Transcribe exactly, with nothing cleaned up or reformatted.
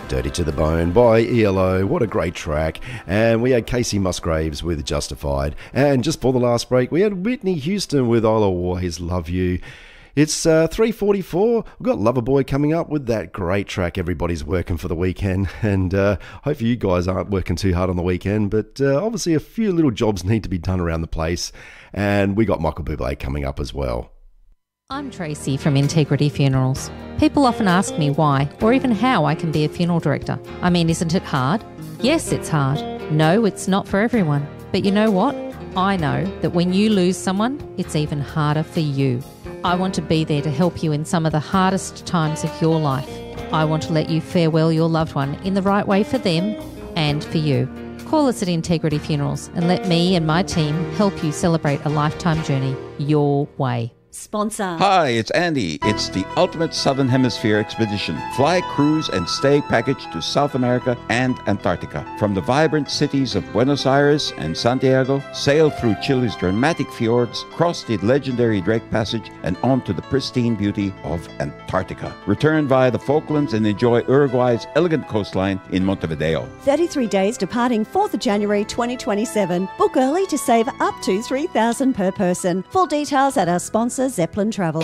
Dirty to the Bone by E L O. What a great track. And we had Casey Musgraves with Justified. And just for the last break, we had Whitney Houston with I'll Always Love You. It's uh, three forty-four. We've got Loverboy coming up with that great track. Everybody's working for the weekend. And uh, hopefully you guys aren't working too hard on the weekend. But uh, obviously a few little jobs need to be done around the place. And we got Michael Bublé coming up as well. I'm Tracy from Integrity Funerals. People often ask me why or even how I can be a funeral director. I mean, isn't it hard? Yes, it's hard. No, it's not for everyone. But you know what? I know that when you lose someone, it's even harder for you. I want to be there to help you in some of the hardest times of your life. I want to let you farewell your loved one in the right way for them and for you. Call us at Integrity Funerals and let me and my team help you celebrate a lifetime journey your way. Sponsor. Hi, it's Andy. It's the ultimate Southern Hemisphere expedition. Fly, cruise and stay package to South America and Antarctica. From the vibrant cities of Buenos Aires and Santiago, sail through Chile's dramatic fjords, cross the legendary Drake Passage and on to the pristine beauty of Antarctica. Return via the Falklands and enjoy Uruguay's elegant coastline in Montevideo. thirty-three days departing fourth of January twenty twenty-seven. Book early to save up to three thousand dollars per person. Full details at our sponsor Zeppelin Travel.